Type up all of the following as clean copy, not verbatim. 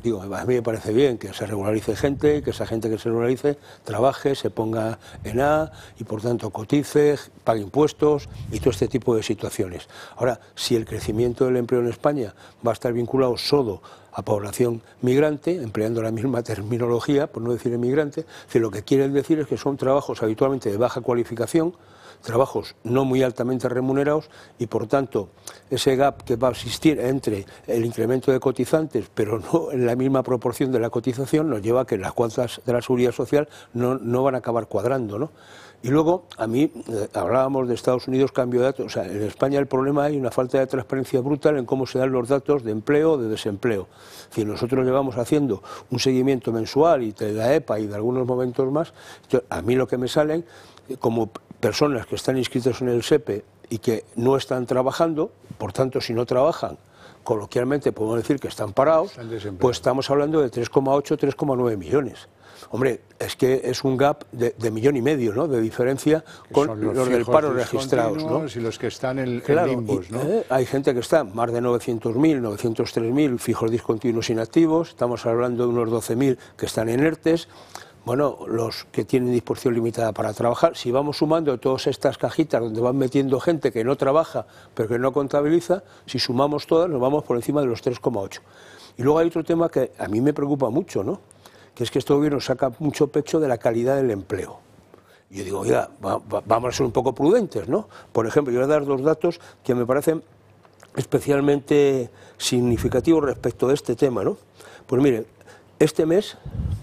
digo, a mí me parece bien que se regularice gente, que esa gente que se regularice trabaje, se ponga en A y por tanto cotice, pague impuestos y todo este tipo de situaciones. Ahora, si el crecimiento del empleo en España va a estar vinculado solo a población migrante, empleando la misma terminología, por no decir inmigrante, que lo que quieren decir es que son trabajos habitualmente de baja cualificación, trabajos no muy altamente remunerados y por tanto ese gap que va a existir entre el incremento de cotizantes pero no en la misma proporción de la cotización nos lleva a que las cuotas de la seguridad social no van a acabar cuadrando, ¿no? Y luego, a mí, hablábamos de Estados Unidos, cambio de datos, o sea, en España el problema hay una falta de transparencia brutal en cómo se dan los datos de empleo o de desempleo. Es decir, nosotros llevamos haciendo un seguimiento mensual y de la EPA y de algunos momentos más, a mí lo que me salen como personas que están inscritas en el SEPE y que no están trabajando, por tanto, si no trabajan, coloquialmente podemos decir que están parados, pues estamos hablando de 3,8, 3,9 millones. Hombre, es que es un gap de 1,5 millones, ¿no?, de diferencia con los del paro registrados, ¿no? Y los que están en limbos, ¿no? Hay gente que está más de 900.000, 903.000 fijos discontinuos inactivos, estamos hablando de unos 12.000 que están en ERTES. Bueno, los que tienen disposición limitada para trabajar, si vamos sumando todas estas cajitas donde van metiendo gente que no trabaja pero que no contabiliza, si sumamos todas nos vamos por encima de los 3,8. Y luego hay otro tema que a mí me preocupa mucho, ¿no?, que es que este gobierno saca mucho pecho de la calidad del empleo. Y yo digo, oiga, vamos a ser un poco prudentes, ¿no? Por ejemplo, yo voy a dar dos datos que me parecen especialmente significativos respecto de este tema, ¿no? Pues mire, este mes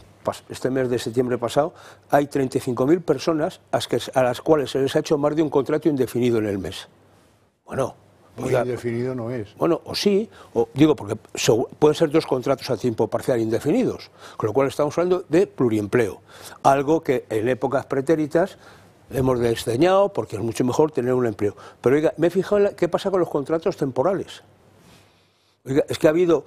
de septiembre pasado, hay 35.000 personas a las cuales se les ha hecho más de un contrato indefinido en el mes. Bueno, muy indefinido no es. Bueno, o sí, o digo, porque pueden ser 2 contratos a tiempo parcial indefinidos, con lo cual estamos hablando de pluriempleo, algo que en épocas pretéritas hemos desdeñado porque es mucho mejor tener un empleo. Pero oiga, me he fijado en qué pasa con los contratos temporales. Oiga, es que ha habido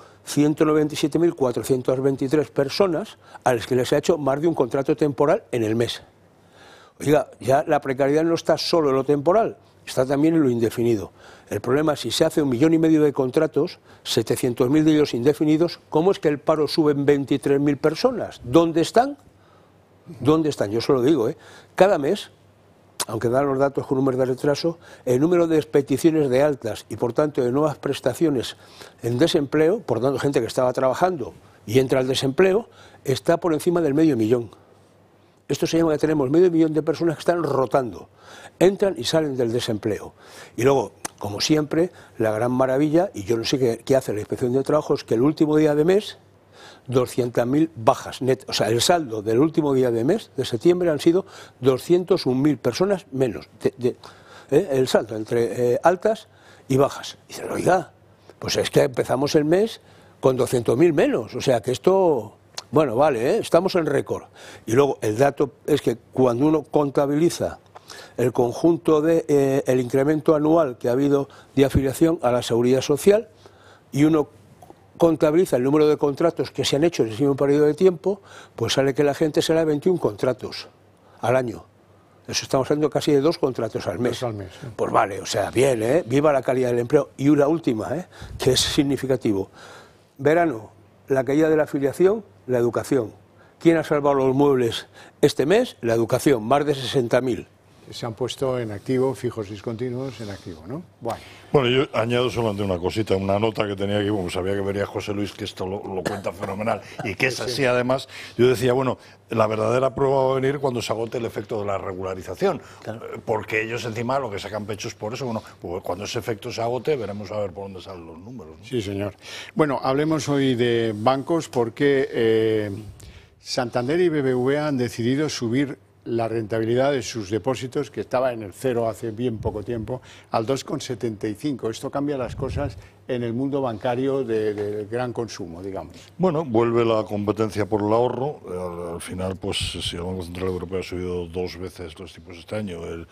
197.423 personas a las que les ha hecho más de un contrato temporal en el mes. Oiga, ya la precariedad no está solo en lo temporal, está también en lo indefinido. El problema es si se hace 1,5 millones de contratos, 700.000 de ellos indefinidos, ¿cómo es que el paro sube en 23.000 personas? ¿Dónde están? ¿Dónde están? Yo se lo digo, ¿eh? Cada mes, aunque dan los datos con un mes de retraso, el número de peticiones de altas y por tanto de nuevas prestaciones en desempleo, por tanto gente que estaba trabajando y entra al desempleo, está por encima del 500.000. Esto se llama que tenemos 500.000 de personas que están rotando, entran y salen del desempleo. Y luego, como siempre, la gran maravilla, y yo no sé qué hace la Inspección de Trabajo, es que el último día de mes, 200.000 bajas netas. O sea, el saldo del último día de mes, de septiembre, han sido 201.000 personas menos. El saldo entre altas y bajas. Y dicen, oiga, pues es que empezamos el mes con 200.000 menos. O sea, que esto... Bueno, vale, estamos en récord. Y luego el dato es que cuando uno contabiliza el conjunto del incremento anual que ha habido de afiliación a la Seguridad Social y uno contabiliza el número de contratos que se han hecho en ese mismo periodo de tiempo, pues sale que la gente será 21 contratos al año. Eso estamos hablando casi de 2 contratos al mes. 2 al mes, sí. Pues vale, o sea, bien, viva la calidad del empleo. Y una última, que es significativo. Verano, la caída de la afiliación, la educación. ¿Quién ha salvado los muebles este mes? La educación, más de 60.000. Se han puesto en activo, fijos discontinuos en activo, ¿no? Bueno, yo añado solamente una cosita, una nota que tenía aquí, como sabía que vería José Luis, que esto lo cuenta fenomenal, y que es así además. Yo decía, bueno, la verdadera prueba va a venir cuando se agote el efecto de la regularización, claro, porque ellos encima lo que sacan pecho es por eso. Bueno, pues cuando ese efecto se agote veremos a ver por dónde salen los números, ¿no? Sí, señor. Bueno, hablemos hoy de bancos porque Santander y BBVA han decidido subir la rentabilidad de sus depósitos, que estaba en el 0 hace bien poco tiempo, al 2,75. Esto cambia las cosas en el mundo bancario de gran consumo, digamos. Bueno, vuelve la competencia por el ahorro. Al final, pues si el Banco Central Europeo ha subido 2 veces los tipos este año, el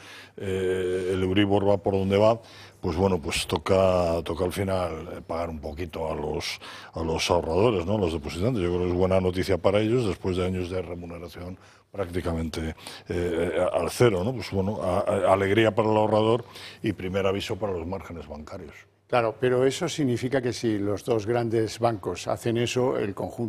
Euribor va por donde va, pues bueno, pues toca al final pagar un poquito a los ahorradores, ¿no?, a los depositantes. Yo creo que es buena noticia para ellos después de años de remuneración prácticamente al 0, ¿no? Pues bueno, alegría para el ahorrador y primer aviso para los márgenes bancarios. Claro, pero eso significa que si los 2 grandes bancos hacen eso, el conjunto